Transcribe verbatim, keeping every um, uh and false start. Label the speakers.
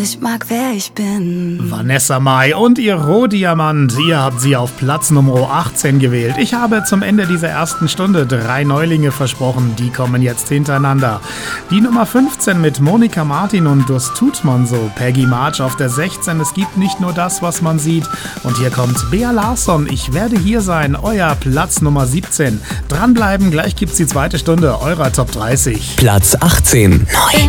Speaker 1: Ich mag, wer ich bin.
Speaker 2: Vanessa Mai und ihr Rohdiamant. Ihr habt sie auf Platz Nummer achtzehn gewählt. Ich habe zum Ende dieser ersten Stunde drei Neulinge versprochen. Die kommen jetzt hintereinander. Die Nummer fünfzehn mit Monika Martin und Das tut man so. Peggy March auf der sechzehn. Es gibt nicht nur das, was man sieht. Und hier kommt Bea Larsson. Ich werde hier sein. Euer Platz Nummer siebzehn. Dranbleiben, gleich gibt's die zweite Stunde eurer Top dreißig.
Speaker 3: Platz achtzehn.
Speaker 1: Neu.